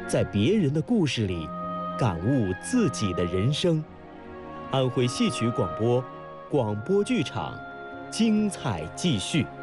在别人的故事里感悟自己的人生。安徽戏曲广播，广播剧场，精彩继续。